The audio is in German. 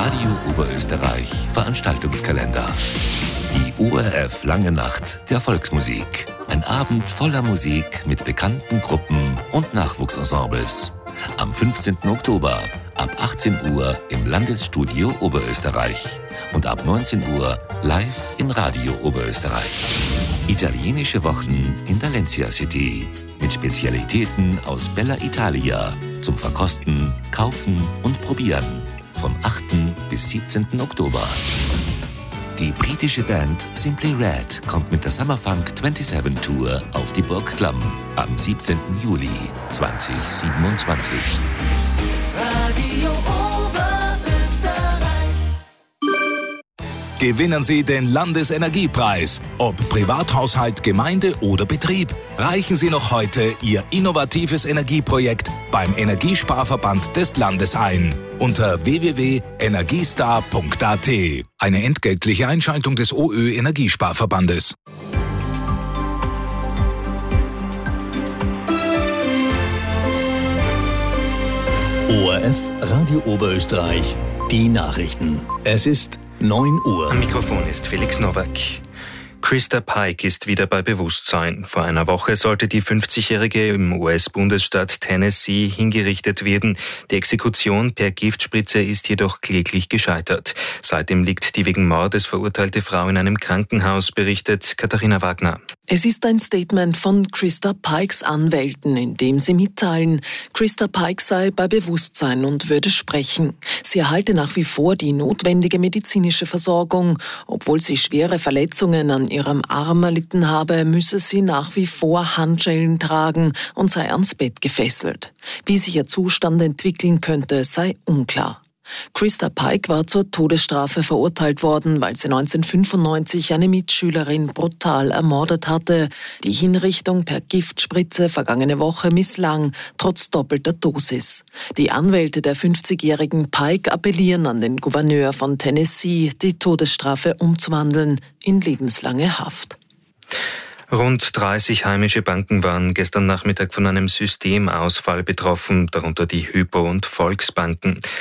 Radio Oberösterreich Veranstaltungskalender. Die ORF Lange Nacht der Volksmusik. Ein Abend voller Musik mit bekannten Gruppen und Nachwuchsensembles. Am 15. Oktober ab 18 Uhr im Landesstudio Oberösterreich und ab 19 Uhr live in Radio Oberösterreich. Italienische Wochen in der Lancia City mit Spezialitäten aus Bella Italia zum Verkosten, Kaufen und Probieren vom 8. bis 17. Oktober. Die britische Band Simply Red kommt mit der Summerfunk 27 Tour auf die Burg Klamm am 17. Juli 2027. Radio Oberösterreich. Gewinnen Sie den Landesenergiepreis. Ob Privathaushalt, Gemeinde oder Betrieb. Reichen Sie noch heute Ihr innovatives Energieprojekt beim Energiesparverband des Landes ein. Unter www.energiestar.at. Eine entgeltliche Einschaltung des OÖ Energiesparverbandes. ORF Radio Oberösterreich. Die Nachrichten. Es ist 9 Uhr. Am Mikrofon ist Felix Nowak. Krista Pike ist wieder bei Bewusstsein. Vor einer Woche sollte die 50-Jährige im US-Bundesstaat Tennessee hingerichtet werden. Die Exekution per Giftspritze ist jedoch kläglich gescheitert. Seitdem liegt die wegen Mordes verurteilte Frau in einem Krankenhaus, berichtet Katharina Wagner. Es ist ein Statement von Krista Pikes Anwälten, in dem sie mitteilen, Krista Pike sei bei Bewusstsein und würde sprechen. Sie erhalte nach wie vor die notwendige medizinische Versorgung. Obwohl sie schwere Verletzungen an ihrem Arm erlitten habe, müsse sie nach wie vor Handschellen tragen und sei ans Bett gefesselt. Wie sich ihr Zustand entwickeln könnte, sei unklar. Krista Pike war zur Todesstrafe verurteilt worden, weil sie 1995 eine Mitschülerin brutal ermordet hatte. Die Hinrichtung per Giftspritze vergangene Woche misslang, trotz doppelter Dosis. Die Anwälte der 50-jährigen Pike appellieren an den Gouverneur von Tennessee, die Todesstrafe umzuwandeln in lebenslange Haft. Rund 30 heimische Banken waren gestern Nachmittag von einem Systemausfall betroffen, darunter die Hypo- und Volksbanken.